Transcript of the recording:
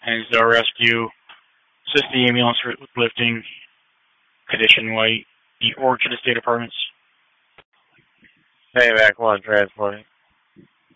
Hinsdale Rescue. Assist the ambulance with lifting. Condition White. The Orchard Estate Apartments. Hey, back one, transporting.